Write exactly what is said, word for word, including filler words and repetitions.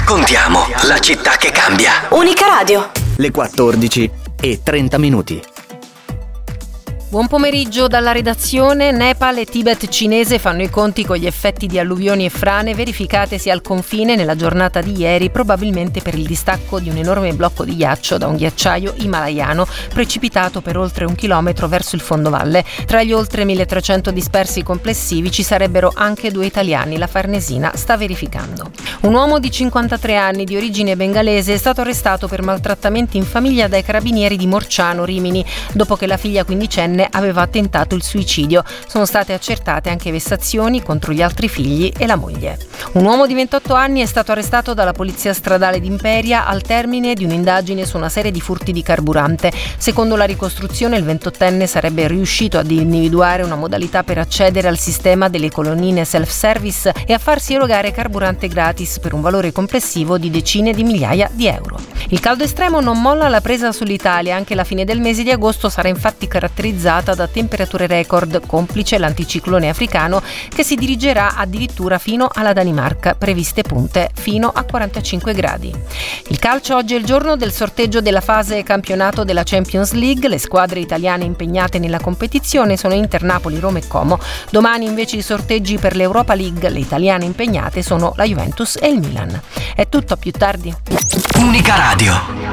Raccontiamo la città che cambia. Unica Radio. Le quattordici e trenta minuti. Buon pomeriggio dalla redazione. Nepal e Tibet cinese fanno i conti con gli effetti di alluvioni e frane verificatesi al confine nella giornata di ieri, probabilmente per il distacco di un enorme blocco di ghiaccio da un ghiacciaio himalayano precipitato per oltre un chilometro verso il fondovalle. Tra gli oltre milletrecento dispersi complessivi ci sarebbero anche due italiani, la Farnesina sta verificando. Un uomo di cinquantatré anni di origine bengalese è stato arrestato per maltrattamenti in famiglia dai carabinieri di Morciano, Rimini, dopo che la figlia quindicenne aveva tentato il suicidio. Sono state accertate anche vessazioni contro gli altri figli e la moglie. Un uomo di ventotto anni è stato arrestato dalla polizia stradale di Imperia al termine di un'indagine su una serie di furti di carburante. Secondo la ricostruzione, il ventottenne sarebbe riuscito ad individuare una modalità per accedere al sistema delle colonnine self-service e a farsi erogare carburante gratis per un valore complessivo di decine di migliaia di euro. Il caldo estremo non molla la presa sull'Italia. Anche la fine del mese di agosto sarà infatti caratterizzata da temperature record, complice l'anticiclone africano che si dirigerà addirittura fino alla Danimarca, previste punte fino a quarantacinque gradi. Il calcio: oggi è il giorno del sorteggio della fase campionato della Champions League. Le squadre italiane impegnate nella competizione sono Inter, Napoli, Roma e Como. Domani invece i sorteggi per l'Europa League. Le italiane impegnate sono la Juventus e il Milan. È tutto, a più tardi. Unica Radio.